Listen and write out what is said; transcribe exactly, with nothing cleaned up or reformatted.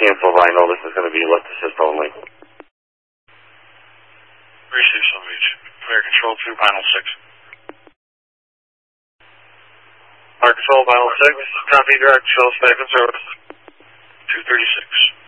cancel vinyl. This is going to be lift assist only. Receive Sun Beach. Clear control two, vinyl six. Fire control, vinyl six. Copy direct, show statement service. two thirty-six.